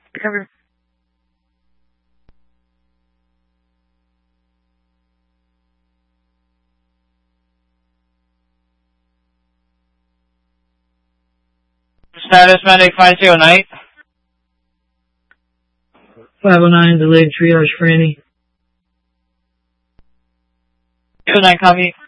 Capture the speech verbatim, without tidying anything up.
Cover. Status medic five zero nine. five oh nine, delayed triage for Annie. two nine copy.